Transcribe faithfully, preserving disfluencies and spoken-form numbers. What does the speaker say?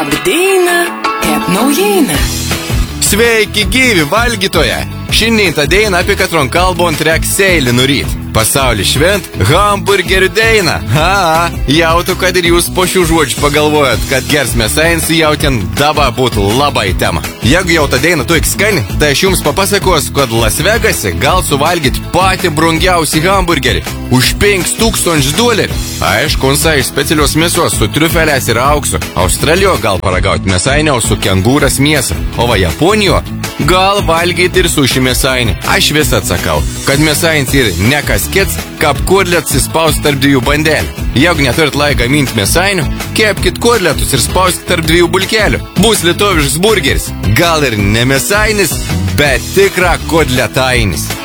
Abdīna, kep naujieną. Sveiki gyvi valgytoje! Šiandien tą dieną apie katron kalbon trek seilį nuryt. Pasaulį švent hamburgerių dainą. Ha, jautu, kad ir jūs po šių žodžių pagalvojat, kad gers mėsains jau ten daba būtų labai tema. Jeigu jau tą dainą tu skani, tai aš jums papasakosiu, kad Las Vegase gal suvalgyti patį brangiausią hamburgerį už penkis tūkstančius dolerių. Aišku, unsa iš specialios mėsos su triufelės ir auksu. Australijoje gal paragauti mėsainiau su kengūras mėsa, o va Japonijoje gal valgyti ir suši mėsainį. Aš vis atsakau, kad mėsainis ir nekas kits, kap kurlėtus įspausti tarp dviejų bandelių. Jeigu neturit laiką gaminti mėsainių, kepkit kurlėtus ir spausti tarp dviejų bulkelių. Bus lietuviškas burgeris. Gal ir ne mėsainis, bet tikra kurlėtainis.